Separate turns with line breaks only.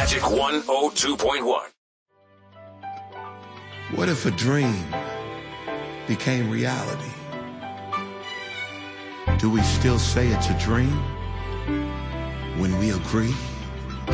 Magic 102.1.
What if a dream became reality? Do we still say it's a dream when we agree?